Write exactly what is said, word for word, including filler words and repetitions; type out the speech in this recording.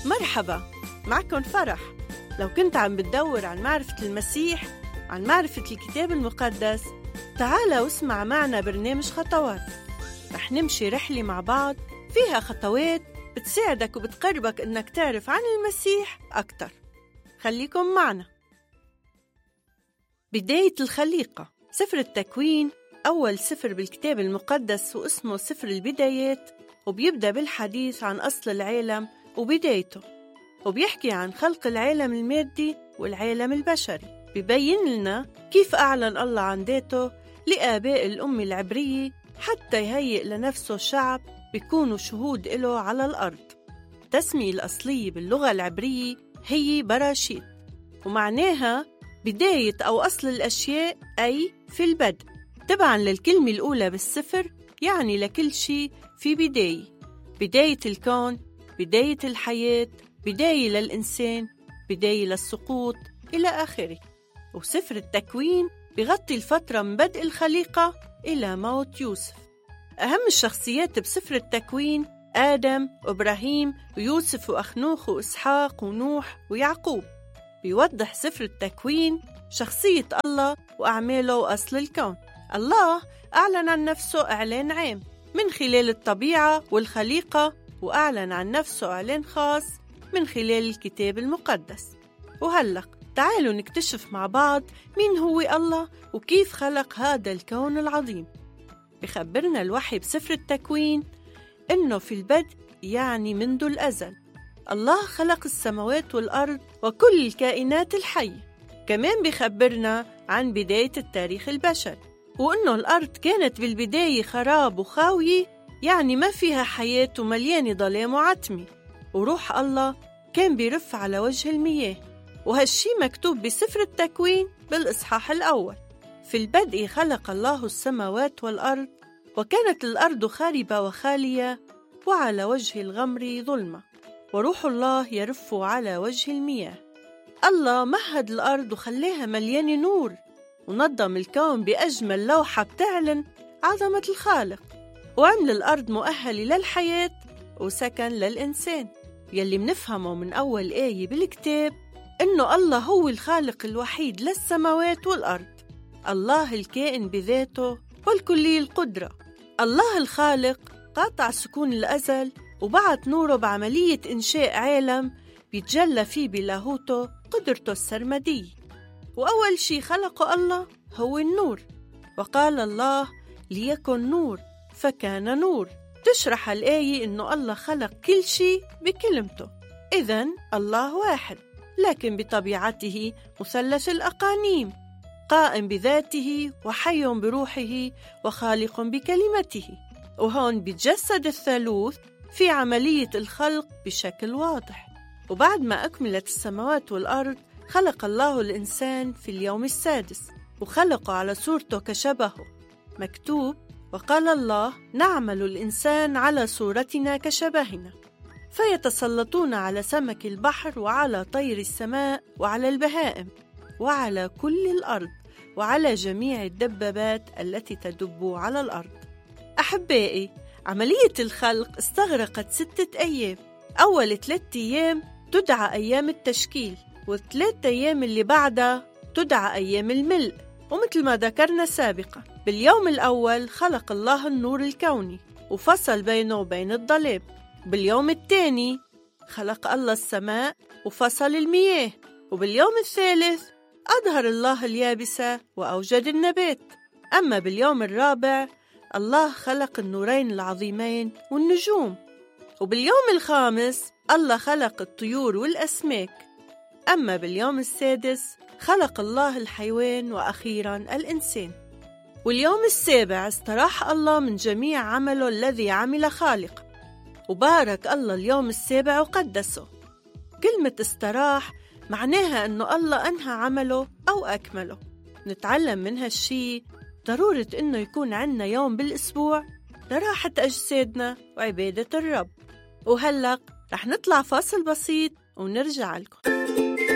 مرحبا، معكم فرح. لو كنت عم بتدور عن معرفة المسيح، عن معرفة الكتاب المقدس، تعال واسمع معنا برنامج خطوات. رح نمشي رحلة مع بعض فيها خطوات بتساعدك وبتقربك إنك تعرف عن المسيح أكتر. خليكم معنا. بداية الخليقة. سفر التكوين أول سفر بالكتاب المقدس واسمه سفر البدايات، وبيبدأ بالحديث عن أصل العالم وبدايته، وبيحكي عن خلق العالم المادي والعالم البشري. بيبين لنا كيف أعلن الله عن ذاته لآباء الأمة العبرية حتى يهيئ لنفسه شعب بيكونوا شهود له على الأرض. التسمية الأصلية باللغة العبرية هي براشيت، ومعناها بداية أو أصل الأشياء، أي في البدء. تبعاً للكلمة الأولى بالسفر يعني لكل شيء في بداية، بداية الكون، بداية الحياة، بداية للإنسان، بداية للسقوط، إلى آخره. وسفر التكوين بيغطي الفترة من بدء الخليقة إلى موت يوسف. أهم الشخصيات بسفر التكوين آدم وإبراهيم ويوسف وأخنوخ وإسحاق ونوح ويعقوب. بيوضح سفر التكوين شخصية الله وأعماله وأصل الكون. الله أعلن عن نفسه إعلان عام من خلال الطبيعة والخليقة، وأعلن عن نفسه إعلان خاص من خلال الكتاب المقدس. وهلق تعالوا نكتشف مع بعض مين هو الله وكيف خلق هذا الكون العظيم. بخبرنا الوحي بسفر التكوين إنه في البدء يعني منذ الأزل الله خلق السماوات والأرض وكل الكائنات الحية. كمان بخبرنا عن بداية التاريخ البشري، وإنه الأرض كانت بالبداية خراب وخاوية، يعني ما فيها حياة ومليانة ظلام وعتمة، وروح الله كان بيرف على وجه المياه. وهالشي مكتوب بسفر التكوين بالإصحاح الأول. في البدء خلق الله السماوات والأرض، وكانت الأرض خاربة وخالية، وعلى وجه الغمر ظلمة، وروح الله يرف على وجه المياه. الله مهد الأرض وخلاها مليانة نور، ونظم الكون بأجمل لوحة بتعلن عظمة الخالق، وعمل الأرض مؤهلة للحياة وسكن للإنسان. يلي منفهمه من أول آية بالكتاب إنه الله هو الخالق الوحيد للسماوات والأرض، الله الكائن بذاته والكلي القدرة. الله الخالق قاطع سكون الأزل، وبعت نوره بعملية إنشاء عالم بيتجلى فيه بلاهوته قدرته السرمدية. وأول شي خلقه الله هو النور، وقال الله ليكن نور فكان نور. تشرح الآية إنه الله خلق كل شي بكلمته، إذن الله واحد، لكن بطبيعته مثلث الأقانيم، قائم بذاته وحي بروحه وخالق بكلمته. وهون بيتجسد الثالوث في عملية الخلق بشكل واضح. وبعد ما أكملت السماوات والأرض خلق الله الإنسان في اليوم السادس، وخلقه على صورته كشبهه. مكتوب: وقال الله نعمل الإنسان على صورتنا كشبهنا. فيتسلطون على سمك البحر وعلى طير السماء وعلى البهائم وعلى كل الأرض وعلى جميع الدبابات التي تدب على الأرض. أحبائي، عملية الخلق استغرقت ستة أيام. أول ثلاثة أيام تدعى أيام التشكيل، والثلاثة أيام اللي بعدها تدعى أيام الملء. ومثل ما ذكرنا سابقا، باليوم الأول خلق الله النور الكوني وفصل بينه وبين الظلام. باليوم الثاني خلق الله السماء وفصل المياه. وباليوم الثالث أظهر الله اليابسة وأوجد النبات. أما باليوم الرابع الله خلق النورين العظيمين والنجوم. وباليوم الخامس الله خلق الطيور والأسماك. أما باليوم السادس خلق الله الحيوان، وأخيراً الإنسان. واليوم السابع استراح الله من جميع عمله الذي عمل خالق، وبارك الله اليوم السابع وقدسه. كلمة استراح معناها أنه الله أنهى عمله أو أكمله. نتعلم من هالشي ضرورة أنه يكون عنا يوم بالأسبوع لراحة أجسادنا وعبادة الرب. وهلق رح نطلع فاصل بسيط ونرجع لكم.